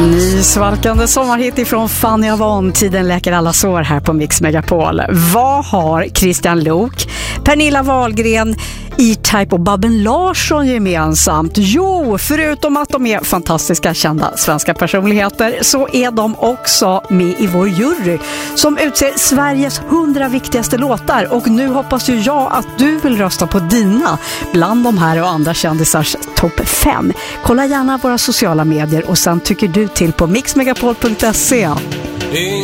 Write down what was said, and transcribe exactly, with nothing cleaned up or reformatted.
Nysvalkande sommarhit ifrån Fanny Avon. Tiden läker alla sår här på Mix Megapol. Vad har Christian Lok, Pernilla Wahlgren, E-Type och Babben Larsson gemensamt? Jo, förutom att de är fantastiska kända svenska personligheter så är de också med i vår jury som utser Sveriges hundra viktigaste låtar. Och nu hoppas ju jag att du vill rösta på dina bland de här och andra kändisars topp fem. Kolla gärna våra sociala medier och sen tycker du till på mixmegapol punkt se. Ingen